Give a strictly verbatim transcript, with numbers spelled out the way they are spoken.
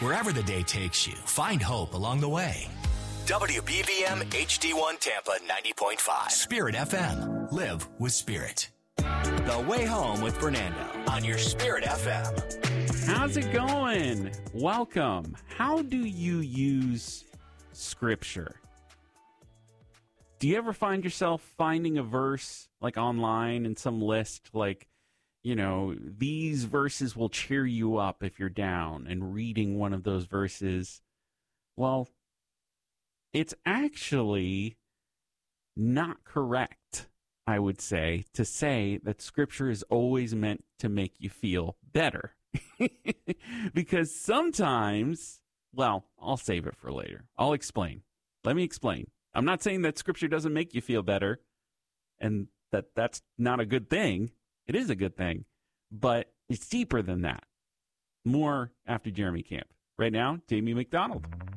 Wherever the day takes you, find hope along the way. W B B M H D one Tampa ninety point five. Spirit F M. Live with Spirit. The Way Home with Fernando on your Spirit F M. How's it going? Welcome. How do you use Scripture? Do you ever find yourself finding a verse like online in some list like, you know, these verses will cheer you up if you're down, and reading one of those verses? Well, it's actually not correct, I would say, to say that Scripture is always meant to make you feel better. Because sometimes, well, I'll save it for later. I'll explain. Let me explain. I'm not saying that Scripture doesn't make you feel better and that that's not a good thing. It is a good thing, but it's deeper than that. More after Jeremy Camp. Right now, Jamie McDonald.